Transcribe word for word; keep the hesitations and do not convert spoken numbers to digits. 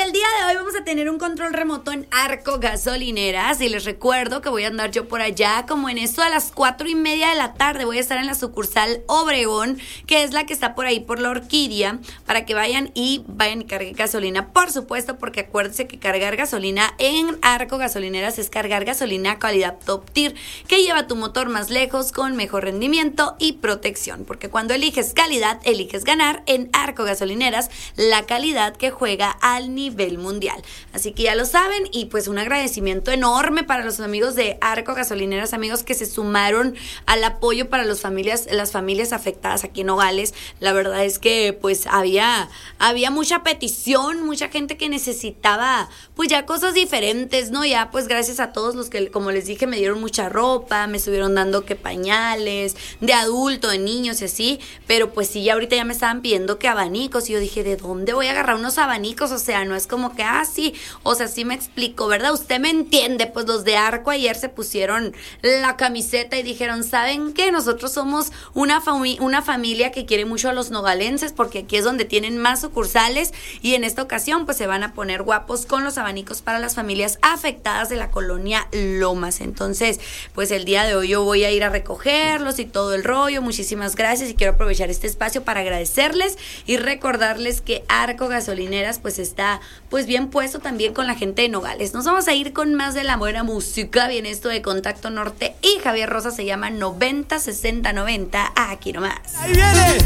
el día de hoy vamos a tener un control remoto en Arco Gasolineras y les recuerdo que voy a andar yo por allá como en esto a las cuatro y media de la tarde. Voy a estar en la sucursal Obregón, que es la que está por ahí por la Orquídea, para que vayan y vayan y carguen gasolina, por supuesto, porque acuérdense que cargar gasolina en Arco Gasolineras es cargar gasolina calidad top tier, que lleva tu motor más lejos con mejor rendimiento y protección, porque cuando eliges calidad, eliges ganar. En Arco Gasolineras, la calidad que juega al nivel mundial. Así que ya lo saben, y pues un agradecimiento enorme para los amigos de Arco Gasolineras, amigos que se sumaron al apoyo para las familias, las familias afectadas aquí en Nogales. La verdad es que pues había, había mucha petición, mucha gente que necesitaba pues ya cosas diferentes, ¿no? Ya pues gracias a todos los que, como les dije, me dieron mucha ropa, me estuvieron dando que pañales, de adulto, de niños y así, pero pues sí, ya ahorita ya me estaban pidiendo que abanicos, y yo dije, ¿de dónde voy a agarrar unos abanicos? O sea, no es como que, ah, sí, o sea, sí me explico, ¿verdad? Usted me entiende. Pues los de Arco ayer se pusieron la camiseta y dijeron, ¿saben qué? Nosotros somos una, fami- una familia que quiere mucho a los nogalenses, porque aquí es donde tienen más sucursales, y en esta ocasión pues se van a poner guapos con los abanicos para las familias afectadas de la colonia Lomas. Entonces, pues el día de hoy yo voy a ir a recogerlos y todo el rollo. Muchísimas gracias, y quiero aprovechar este espacio para agradecerles y recordarles que Arco Gasolineras pues está pues bien puesto también con la gente de Nogales. Nos vamos a ir con más de la buena música. Viene esto de Contacto Norte y Javier Rosa, se llama noventa sesenta noventa, aquí nomás. Ahí viene